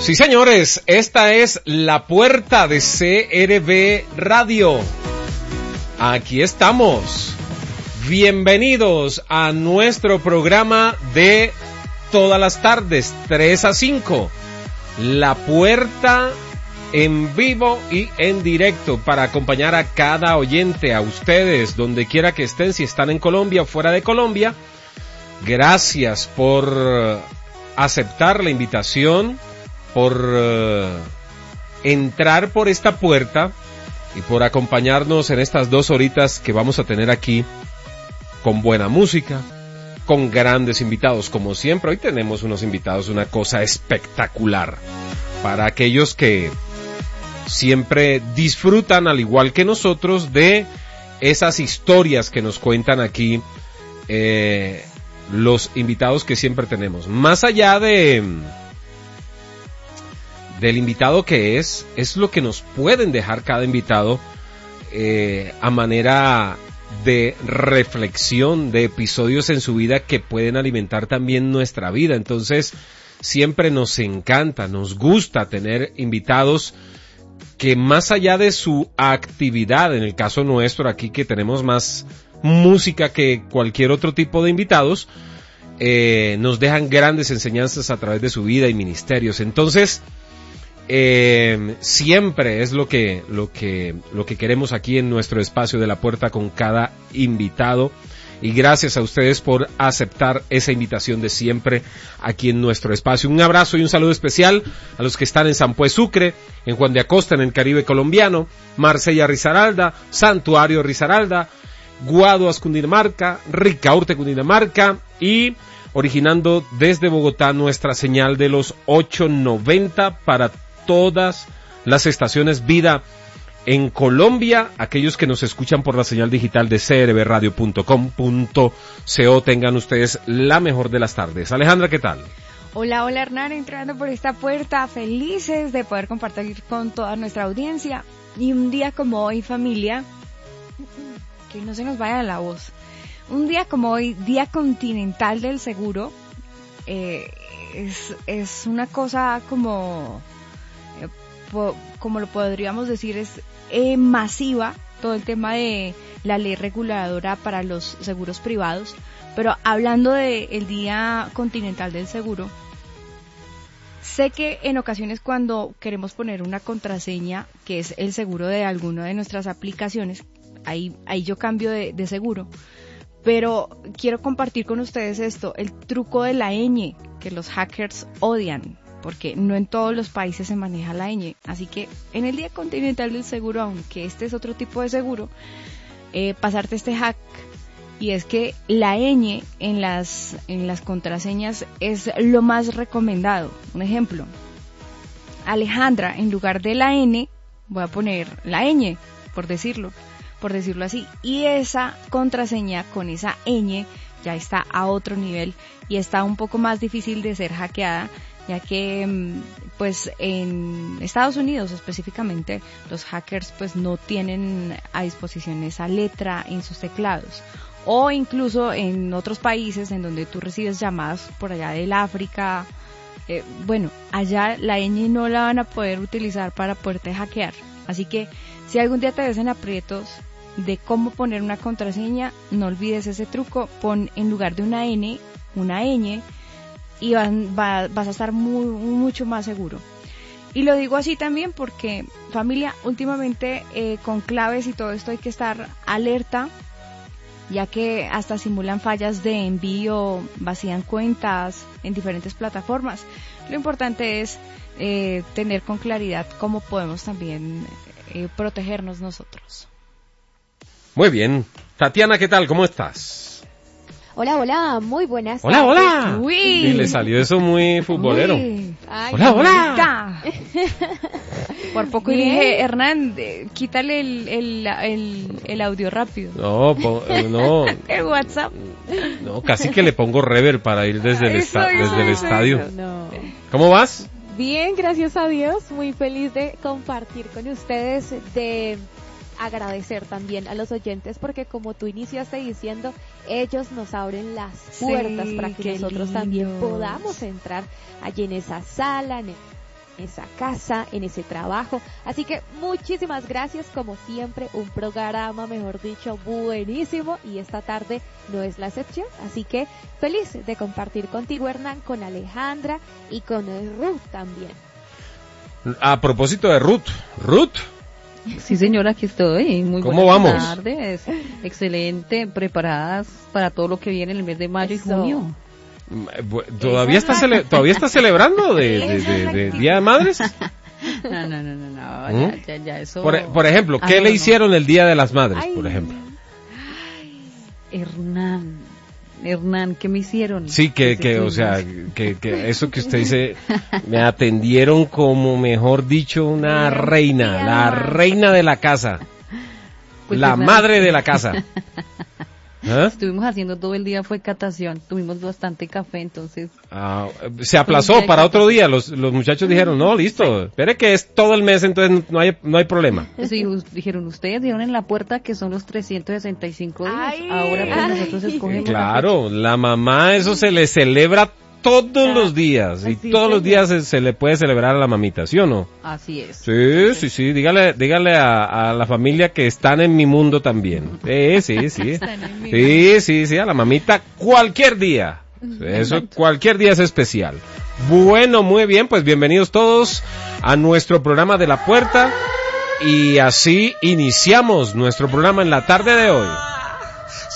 Sí, señores, esta es la puerta de CRB Radio. Aquí estamos. Bienvenidos a nuestro programa de todas las tardes, 3 a 5. La puerta en vivo y en directo para acompañar a cada oyente, a ustedes, donde quiera que estén, si están en Colombia o fuera de Colombia. Gracias por aceptar la invitación, por entrar por esta puerta y por acompañarnos en estas 2 horitas que vamos a tener aquí con buena música, con grandes invitados, como siempre. Hoy tenemos unos invitados, una cosa espectacular para aquellos que siempre disfrutan, al igual que nosotros, de esas historias que nos cuentan aquí los invitados que siempre tenemos. Más allá del invitado que es lo que nos pueden dejar cada invitado a manera de reflexión, de episodios en su vida que pueden alimentar también nuestra vida. Entonces, siempre nos encanta, nos gusta tener invitados que más allá de su actividad, en el caso nuestro aquí que tenemos más música que cualquier otro tipo de invitados, nos dejan grandes enseñanzas a través de su vida y ministerios. Entonces, siempre es lo que queremos aquí en nuestro espacio de la puerta con cada invitado, y gracias a ustedes por aceptar esa invitación de siempre aquí en nuestro espacio. Un abrazo y un saludo especial a los que están en San Pues Sucre, en Juan de Acosta, en el Caribe colombiano, Marsella Risaralda, Santuario Risaralda, Guaduas Cundinamarca, Ricaurte Cundinamarca, y originando desde Bogotá nuestra señal de los 890 para todas las estaciones Vida en Colombia. Aquellos que nos escuchan por la señal digital de crbradio.com.co, tengan ustedes la mejor de las tardes. Alejandra, ¿qué tal? Hola Hernán, entrando por esta puerta, felices de poder compartir con toda nuestra audiencia. Y un día como hoy, familia, que no se nos vaya la voz, un día como hoy, Día Continental del Seguro, es una cosa como lo podríamos decir, es masiva, todo el tema de la ley reguladora para los seguros privados. Pero hablando del Día Continental del Seguro, sé que en ocasiones cuando queremos poner una contraseña, que es el seguro de alguna de nuestras aplicaciones, ahí yo cambio de seguro. Pero quiero compartir con ustedes esto, el truco de la ñ, que los hackers odian, porque no en todos los países se maneja la ñ. Así que en el Día Continental del Seguro, aunque este es otro tipo de seguro, pasarte este hack, y es que la ñ en las contraseñas es lo más recomendado. Un ejemplo, Alejandra, en lugar de la n, voy a poner la ñ, por decirlo así, y esa contraseña con esa ñ ya está a otro nivel y está un poco más difícil de ser hackeada, ya que pues en Estados Unidos específicamente los hackers pues no tienen a disposición esa letra en sus teclados, o incluso en otros países en donde tú recibes llamadas por allá del África, allá la ñ no la van a poder utilizar para poderte hackear. Así que si algún día te ves en aprietos de cómo poner una contraseña, no olvides ese truco, pon en lugar de una n, una ñ, y vas a estar mucho más seguro. Y lo digo así también porque, familia, últimamente con claves y todo esto hay que estar alerta, ya que hasta simulan fallas de envío, vacían cuentas en diferentes plataformas. Lo importante es tener con claridad cómo podemos también protegernos nosotros. Muy bien. Tatiana, ¿qué tal? ¿Cómo estás? Hola, muy buenas tardes. Hola. Uy. Y le salió eso muy futbolero. Ay, hola. Por poco y dije, Hernán, quítale el audio rápido. No. El WhatsApp. No, casi que le pongo reverb para ir desde el estadio. No. ¿Cómo vas? Bien, gracias a Dios. Muy feliz de compartir con ustedes, de agradecer también a los oyentes, porque como tú iniciaste diciendo, ellos nos abren las puertas para que nosotros también podamos entrar allí en esa sala, esa casa, en ese trabajo. Así que muchísimas gracias, como siempre, un programa, mejor dicho, buenísimo, y esta tarde no es la excepción. Así que feliz de compartir contigo, Hernán, con Alejandra y con Ruth también. A propósito de Ruth. Sí, señora, aquí estoy. Muy ¿Cómo buenas vamos? tardes. Excelente, preparadas para todo lo que viene en el mes de mayo y junio. ¿Todavía está celebrando de Día de Madres? No, ya eso. Por ejemplo, ¿qué le hicieron el Día de las Madres, por ejemplo? Hernán, ¿qué me hicieron? Sí, o sea, que eso que usted dice, me atendieron como, mejor dicho, una reina, la reina de la casa, Pues la Hernán, madre de la casa. ¿Ah? Estuvimos haciendo todo el día, fue catación, tuvimos bastante café, entonces... Se aplazó para otro día, los muchachos dijeron, no, listo, espere que es todo el mes, entonces no hay problema. Sí, dijeron, ustedes dieron en la puerta que son los 365 días, Ay, ahora pues nosotros escogemos... Claro, la mamá, eso se le celebra todos los días, y Así todos es, los días se le puede celebrar a la mamita, ¿sí o no? Así es. Sí, dígale a la familia que están en mi mundo también. Sí, a la mamita cualquier día. Eso, cualquier día es especial. Bueno, muy bien, pues bienvenidos todos a nuestro programa de La Puerta, y así iniciamos nuestro programa en la tarde de hoy.